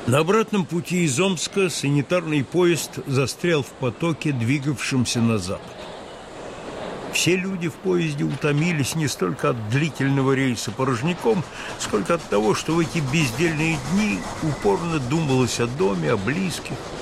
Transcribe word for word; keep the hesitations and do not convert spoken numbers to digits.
На обратном пути из Омска санитарный поезд застрял в потоке, двигавшемся на запад. Все люди в поезде утомились не столько от длительного рейса порожняком, сколько от того, что в эти бездельные дни упорно думалось о доме, о близких,